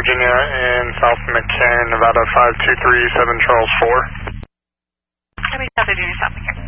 Virginia and South McCann, Nevada 5237 Charles 4. How many South Virginia, South McCann?